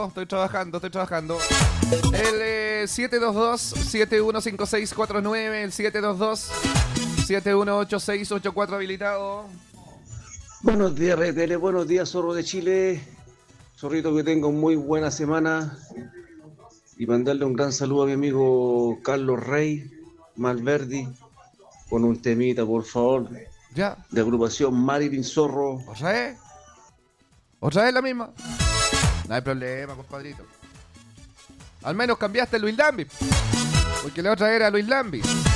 estoy trabajando. El 722-715649, el 722-718684 habilitado. Buenos días, RTL, buenos días, Zorro de Chile. Zorrito, que tengo muy buena semana. Y mandarle un gran saludo a mi amigo Carlos Rey Malverdi con un temita, por favor, Ya. de agrupación Marilyn Zorro. ¿Otra vez la misma? No hay problema, compadrito. Al menos cambiaste Luis Lambi, porque la otra era Luis Lambi.